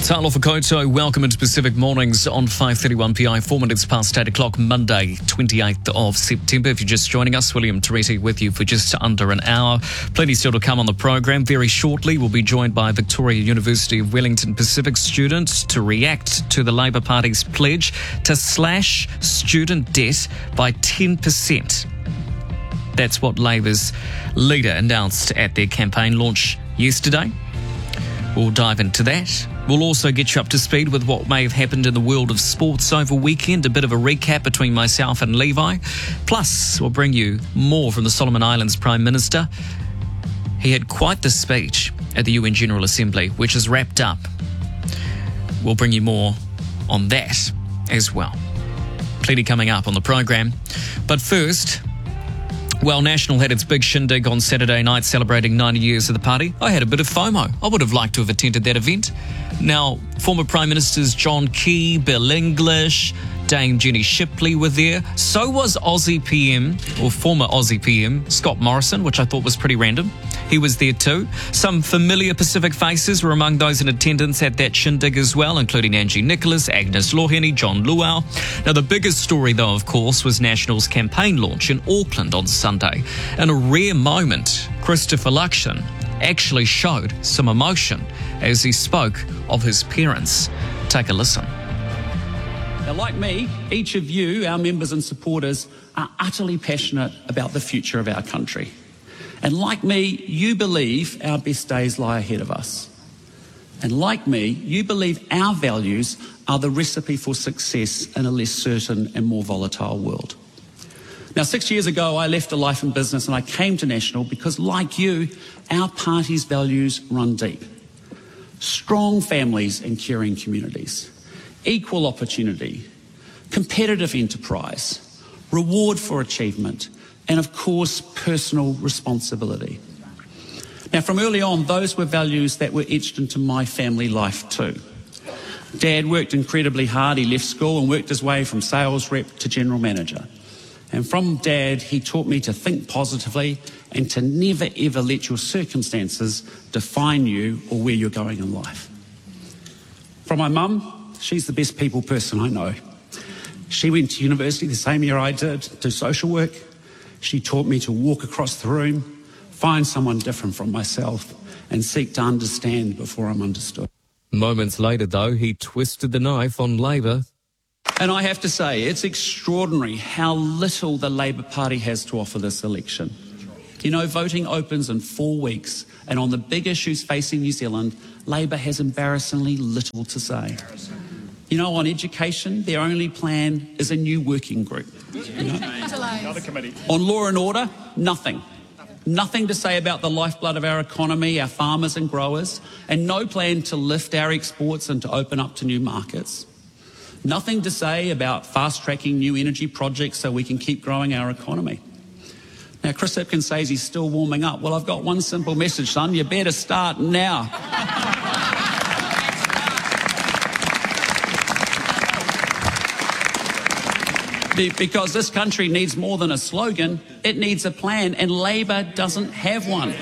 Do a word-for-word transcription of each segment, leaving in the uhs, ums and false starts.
Talo Fakoto, welcome into Pacific Mornings on five thirty-one P I, four minutes past eight o'clock, Monday, twenty-eighth of September. If you're just joining us, William Teresi with you for just under an hour. Plenty still to come on the program. Very shortly, we'll be joined by Victoria University of Wellington Pacific students to react to the Labour Party's pledge to slash student debt by ten percent. That's what Labour's leader announced at their campaign launch yesterday. We'll dive into that. We'll also get you up to speed with what may have happened in the world of sports over weekend, a bit of a recap between myself and Levi. Plus, we'll bring you more from the Solomon Islands Prime Minister. He had quite the speech at the U N General Assembly, which is wrapped up. We'll bring you more on that as well. Plenty coming up on the program. But first, well, National had its big shindig on Saturday night celebrating ninety years of the party. I had a bit of FOMO. I would have liked to have attended that event. Now, former Prime Ministers John Key, Bill English, Dame Jenny Shipley were there. So was Aussie P M, or former Aussie P M, Scott Morrison, which I thought was pretty random. He was there too. Some familiar Pacific faces were among those in attendance at that shindig as well, including Angie Nicholas, Agnes Loheni, John Luau. Now, the biggest story, though, of course, was National's campaign launch in Auckland on Sunday. In a rare moment, Christopher Luxon actually showed some emotion as he spoke of his parents. Take a listen. Now, like me, each of you, our members and supporters, are utterly passionate about the future of our country. And like me, you believe our best days lie ahead of us. And like me, you believe our values are the recipe for success in a less certain and more volatile world. Now, six years ago, I left a life in business and I came to National because, like you, our party's values run deep. Strong families and caring communities, equal opportunity, competitive enterprise, reward for achievement, and of course, personal responsibility. Now, from early on, those were values that were etched into my family life too. Dad worked incredibly hard. He left school and worked his way from sales rep to general manager. And from Dad, he taught me to think positively and to never ever let your circumstances define you or where you're going in life. From my mum, she's the best people person I know. She went to university the same year I did, do social work. She taught me to walk across the room, find someone different from myself, and seek to understand before I'm understood. Moments later, though, he twisted the knife on Labour. And I have to say, it's extraordinary how little the Labour Party has to offer this election. You know, voting opens in four weeks, and on the big issues facing New Zealand, Labour has embarrassingly little to say. You know, on education, their only plan is a new working group. You know? On law and order, nothing. Nothing to say about the lifeblood of our economy, our farmers and growers, and no plan to lift our exports and to open up to new markets. Nothing to say about fast-tracking new energy projects so we can keep growing our economy. Now, Chris Hipkins says he's still warming up. Well, I've got one simple message, son. You better start now. Because this country needs more than a slogan. It needs a plan, and Labour doesn't have one.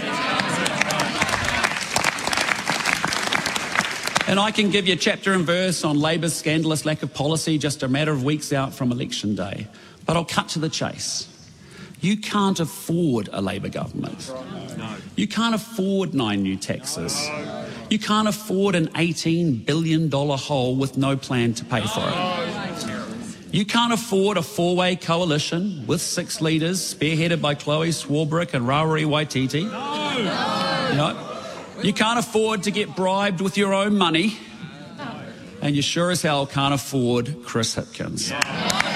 And I can give you chapter and verse on Labour's scandalous lack of policy just a matter of weeks out from election day. But I'll cut to the chase. You can't afford a Labour government. No. You can't afford nine new taxes. No. You can't afford an eighteen billion dollars hole with no plan to pay for it. No. You can't afford a four-way coalition with six leaders spearheaded by Chloe Swarbrick and Rawiri Waititi. No. No. You know, you can't afford to get bribed with your own money. No. And you sure as hell can't afford Chris Hipkins. Yeah.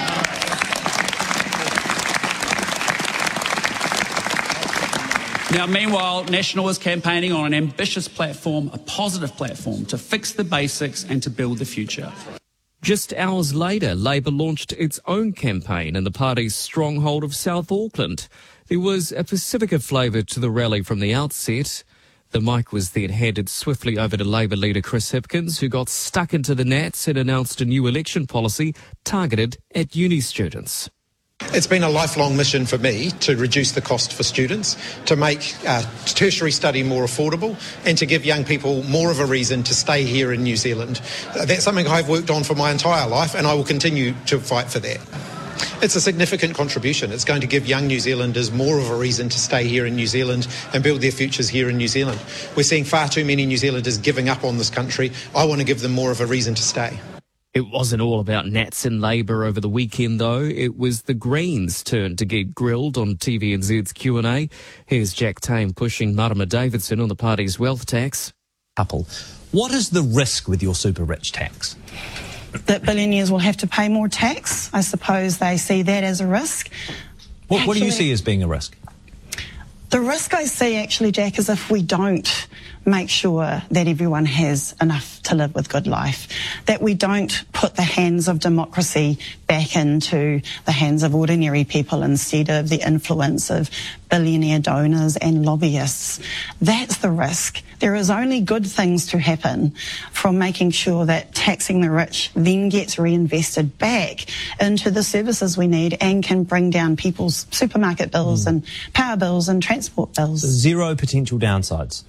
Now, meanwhile, National is campaigning on an ambitious platform, a positive platform, to fix the basics and to build the future. Just hours later, Labour launched its own campaign in the party's stronghold of South Auckland. There was a Pacifica flavour to the rally from the outset. The mic was then handed swiftly over to Labour leader Chris Hipkins, who got stuck into the gnats and announced a new election policy targeted at uni students. It's been a lifelong mission for me to reduce the cost for students, to make uh, tertiary study more affordable and to give young people more of a reason to stay here in New Zealand. Uh, that's something I've worked on for my entire life and I will continue to fight for that. It's a significant contribution. It's going to give young New Zealanders more of a reason to stay here in New Zealand and build their futures here in New Zealand. We're seeing far too many New Zealanders giving up on this country. I want to give them more of a reason to stay. It wasn't all about Nats and Labour over the weekend, though. It was the Greens' turn to get grilled on T V N Z's Q and A. Here's Jack Tame pushing Marama Davidson on the party's wealth tax. Couple. What is the risk with your super rich tax? That billionaires will have to pay more tax. I suppose they see that as a risk. What, actually, what do you see as being a risk? The risk I see, actually, Jack, is if we don't make sure that everyone has enough to live with good life, that we don't put the hands of democracy back into the hands of ordinary people instead of the influence of billionaire donors and lobbyists. That's the risk. There is only good things to happen from making sure that taxing the rich then gets reinvested back into the services we need and can bring down people's supermarket bills mm. and power bills and transport bills. Zero potential downsides.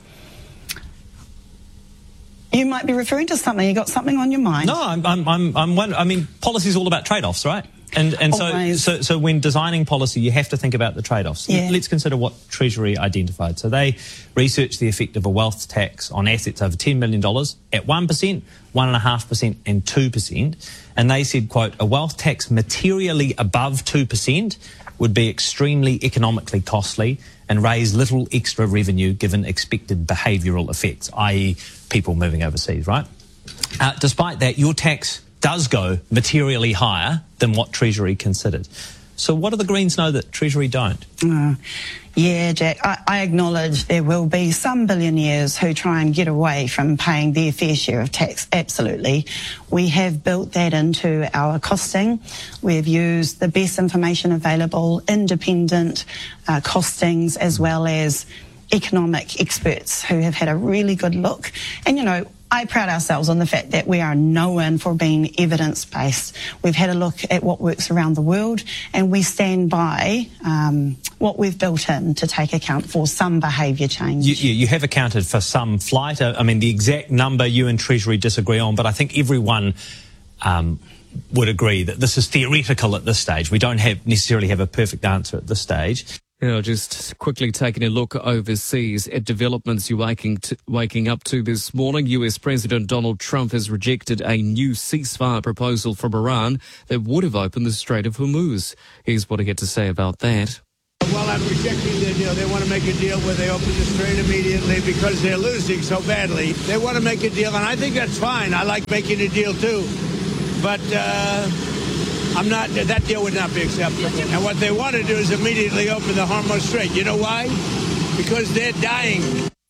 You might be referring to something. You got something on your mind? No, I'm, I'm, I'm, I'm one, I mean, policy is all about trade-offs, right? And and so, so so when designing policy, you have to think about the trade-offs. Yeah. Let's consider what Treasury identified. So they researched the effect of a wealth tax on assets over ten million dollars at one percent, one point five percent and two percent. And they said, quote, a wealth tax materially above two percent would be extremely economically costly and raise little extra revenue given expected behavioural effects, that is people moving overseas, right? Uh, despite that, your tax does go materially higher than what Treasury considered. So what do the Greens know that Treasury don't? Uh, yeah, Jack, I, I acknowledge there will be some billionaires who try and get away from paying their fair share of tax, absolutely. We have built that into our costing. We've used the best information available, independent uh, costings, as well as economic experts who have had a really good look. And, you know, I pride ourselves on the fact that we are known for being evidence-based. We've had a look at what works around the world and we stand by um, what we've built in to take account for some behaviour change. You, you, you have accounted for some flight. I mean, the exact number you and Treasury disagree on, but I think everyone um, would agree that this is theoretical at this stage. We don't have necessarily have a perfect answer at this stage. You know, just quickly taking a look overseas at developments you're waking, to, waking up to this morning. U S President Donald Trump has rejected a new ceasefire proposal from Iran that would have opened the Strait of Hormuz. Here's what he had to say about that. Well, I'm rejecting the deal. They want to make a deal where they open the strait immediately because they're losing so badly. They want to make a deal, and I think that's fine. I like making a deal, too. But uh, I'm not. That deal would not be acceptable. And what they want to do is immediately open the Hormuz Strait. You know why? Because they're dying.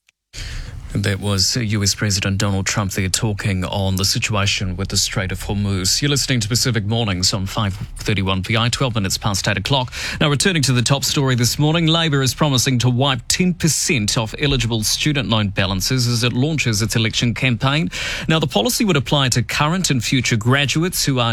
And that was U S President Donald Trump there talking on the situation with the Strait of Hormuz. You're listening to Pacific Mornings on five thirty-one P I, twelve minutes past eight o'clock. Now, returning to the top story this morning, Labour is promising to wipe ten percent off eligible student loan balances as it launches its election campaign. Now, the policy would apply to current and future graduates who are